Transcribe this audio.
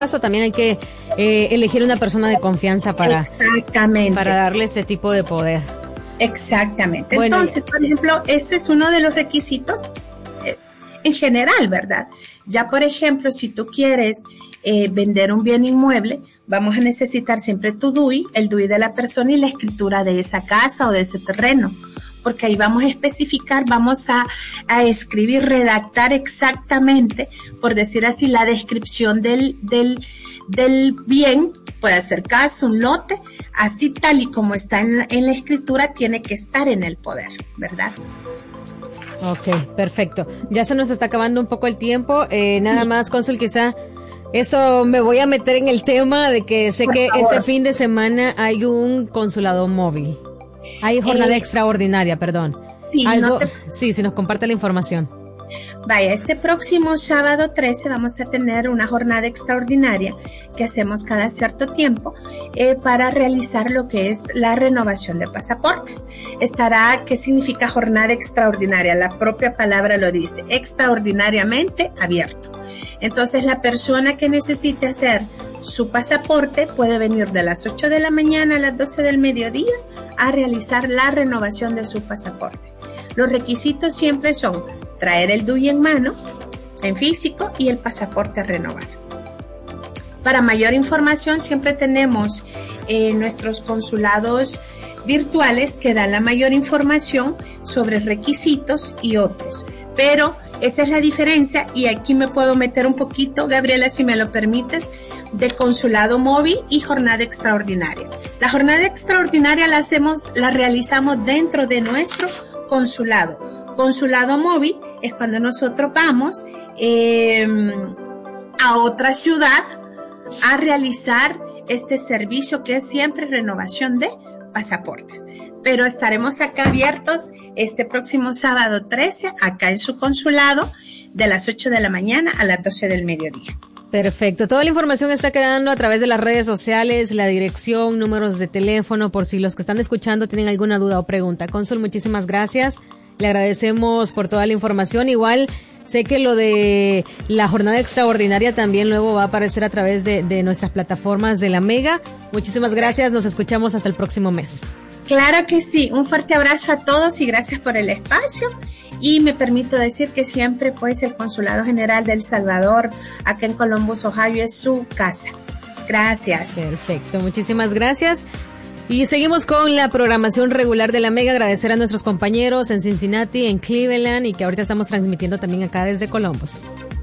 caso también hay que elegir una persona de confianza para darle este tipo de poder. Exactamente. Bueno, entonces, por ejemplo, ese es uno de los requisitos en general, ¿verdad? Ya, por ejemplo, si tú quieres vender un bien inmueble, vamos a necesitar siempre tu DUI, el DUI de la persona y la escritura de esa casa o de ese terreno, porque ahí vamos a especificar, vamos a escribir, redactar exactamente, por decir así, la descripción del bien, puede ser casa, un lote, así tal y como está en la escritura, tiene que estar en el poder, ¿verdad? Ok, perfecto. Ya se nos está acabando un poco el tiempo, nada más, cónsul, quizá esto me voy a meter en el tema de que sé que este fin de semana hay un consulado móvil. Hay jornada extraordinaria, perdón. Sí, sí, si nos comparte la información. Vaya, este próximo sábado 13 vamos a tener una jornada extraordinaria que hacemos cada cierto tiempo para realizar lo que es la renovación de pasaportes. ¿Qué significa jornada extraordinaria? La propia palabra lo dice, extraordinariamente abierto. Entonces, la persona que necesite hacer su pasaporte puede venir de las 8 de la mañana a las 12 del mediodía a realizar la renovación de su pasaporte. Los requisitos siempre son traer el DUI en mano, en físico, y el pasaporte a renovar. Para mayor información siempre tenemos nuestros consulados virtuales que dan la mayor información sobre requisitos y otros. Pero esa es la diferencia, y aquí me puedo meter un poquito, Gabriela, si me lo permites, de consulado móvil y jornada extraordinaria. La jornada extraordinaria la realizamos dentro de nuestro consulado. Consulado móvil es cuando nosotros vamos a otra ciudad a realizar este servicio que es siempre renovación de pasaportes. Pero estaremos acá abiertos este próximo sábado 13, acá en su consulado, de las 8 de la mañana a las 12 del mediodía. Perfecto. Toda la información está quedando a través de las redes sociales, la dirección, números de teléfono, por si los que están escuchando tienen alguna duda o pregunta. Cónsul, muchísimas gracias. Le agradecemos por toda la información. Igual, sé que lo de la jornada extraordinaria también luego va a aparecer a través de nuestras plataformas de la Mega. Muchísimas gracias. Nos escuchamos hasta el próximo mes. Claro que sí. Un fuerte abrazo a todos y gracias por el espacio. Y me permito decir que siempre, pues, el Consulado General de El Salvador, acá en Columbus, Ohio, es su casa. Gracias. Perfecto. Muchísimas gracias. Y seguimos con la programación regular de la Mega. Agradecer a nuestros compañeros en Cincinnati, en Cleveland, y que ahorita estamos transmitiendo también acá desde Columbus.